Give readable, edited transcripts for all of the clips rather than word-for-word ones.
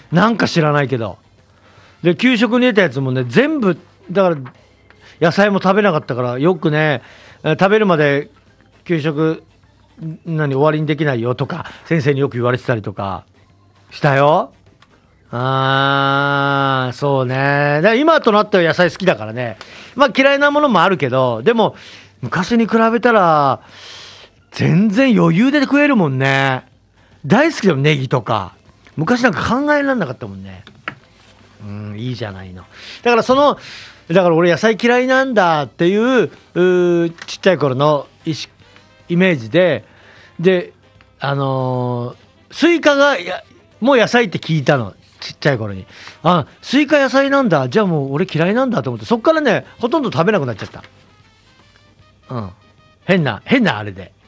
なんか知らないけど。で給食に出たやつもね全部だから野菜も食べなかったから、よくね食べるまで給食終わりにできないよとか先生によく言われてたりとかしたよ。そうね。だから今となっては野菜好きだからね。まあ嫌いなものもあるけど、でも昔に比べたら全然余裕で食えるもんね。大好きだもん、ネギとか。昔なんか考えられなかったもんね。いいじゃないの。だから俺野菜嫌いなんだっていうちっちゃい頃のイメージでスイカがもう野菜って聞いたの、ちっちゃい頃に。スイカ野菜なんだ、じゃあもう俺嫌いなんだと思って、そっからねほとんど食べなくなっちゃった。変なあれで。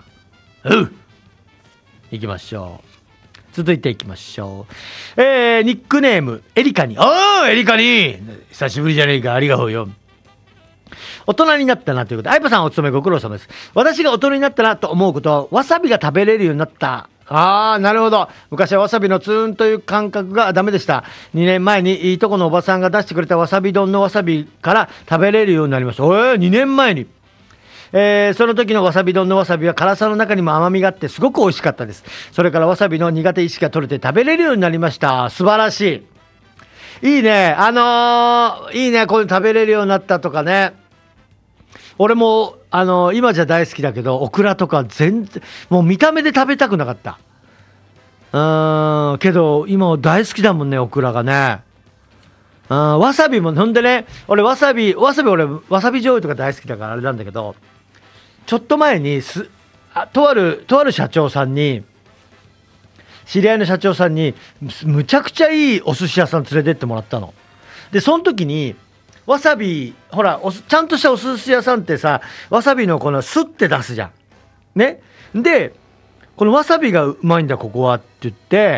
行きましょう。続いていきましょう。ニックネームエリカに。エリカに久しぶりじゃねえか、ありがとうよ。大人になったなということで、相葉さんお勤めご苦労様です。私が大人になったなと思うことは、わさびが食べれるようになった。なるほど。昔はわさびのツーンという感覚がダメでした。2年前にいいとこのおばさんが出してくれたわさび丼のわさびから食べれるようになりました。2年前に。その時のわさび丼のわさびは辛さの中にも甘みがあってすごく美味しかったです。それからわさびの苦手意識が取れて食べれるようになりました。素晴らしい。いいね。いいね。こういうの食べれるようになったとかね。俺も今じゃ大好きだけど、オクラとか全然もう見た目で食べたくなかった。けど今大好きだもんね、オクラがね。わさびもほんでね、俺わさび醤油とか大好きだからあれなんだけど、ちょっと前にとある社長さんに、知り合いの社長さんにむちゃくちゃいいお寿司屋さん連れてってもらったの。でその時にわさび、ほらちゃんとしたお寿司屋さんってさ、わさびのこのスッて出すじゃんね。でこのわさびがうまいんだここはって言って、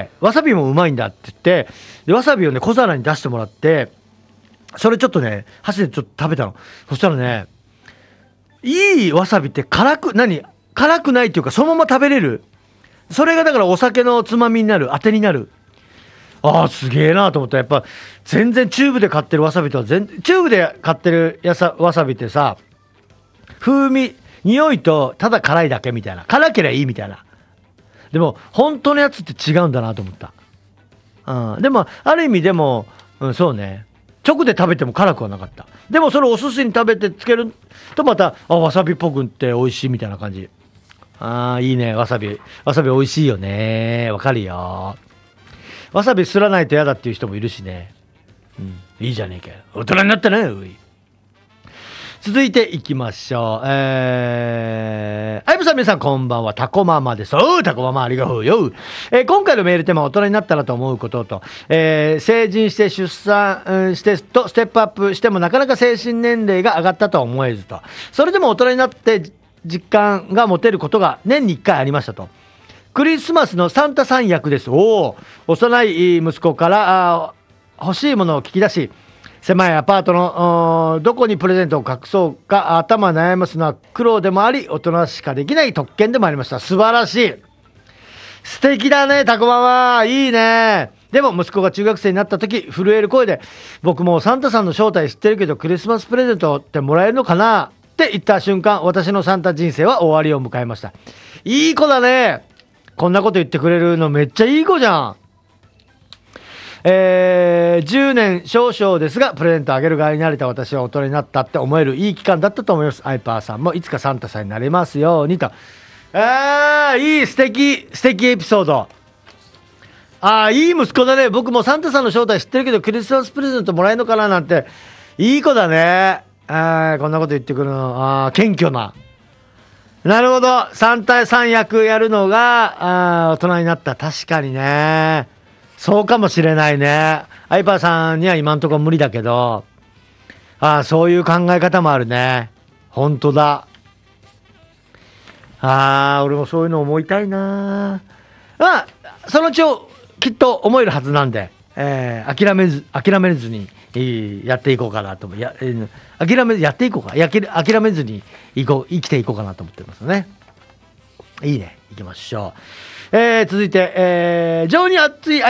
わさびもうまいんだって言って、でわさびをね小皿に出してもらって、それちょっとね箸でちょっと食べたの。そしたらね、いいわさびって辛くないっていうか、そのまま食べれる。それがだからお酒のつまみになる、当てになる。すげえなと思った。やっぱ全然チューブで買ってるわさびとはチューブで買ってるわさびってさ、風味匂いとただ辛いだけみたいな、辛ければいいみたいな。でも本当のやつって違うんだなと思った。でもある意味でも、そうね、直で食べても辛くはなかった。でもそれお寿司に食べてつけるとまたわさびっぽくって美味しいみたいな感じ。いいね。わさび美味しいよね。わかるよ。わさびすらないと嫌だっていう人もいるしね。いいじゃねえかよ、大人になったね。続いていきましょう。相葉さん、皆さんこんばんは。タコママです。タコママありがとうよ。今回のメールテーマは大人になったなと思うことと、成人して出産してとステップアップしてもなかなか精神年齢が上がったとは思えずと、それでも大人になって実感が持てることが年に1回ありましたと。クリスマスのサンタさん役です。幼い息子から欲しいものを聞き出し、狭いアパートのどこにプレゼントを隠そうか頭悩ますのは苦労でもあり、大人しかできない特権でもありました。素晴らしい。素敵だね、タコママ。いいね。でも息子が中学生になった時、震える声で、僕もサンタさんの正体知ってるけどクリスマスプレゼントってもらえるのかなって言った瞬間、私のサンタ人生は終わりを迎えました。いい子だね。こんなこと言ってくれるのめっちゃいい子じゃん。10年少々ですがプレゼントあげる側になれた私は大人になったって思えるいい期間だったと思います。アイパーさんもいつかサンタさんになれますようにと。いい、素敵エピソード。いい息子だね。僕もサンタさんの正体知ってるけどクリスマスプレゼントもらえるのかななんて。いい子だね。こんなこと言ってくるの。謙虚な。なるほど。サンタさん役やるのが大人になった。確かにね。そうかもしれないね。アイパーさんには今んところ無理だけど、そういう考え方もあるね。本当だ。俺もそういうの思いたいな。そのうちきっと思えるはずなんで、諦めずにやっていこうかなと思う。やっていこうか。諦めずに生きていこうかなと思ってますね。いいね。行きましょう。続いて、情に熱い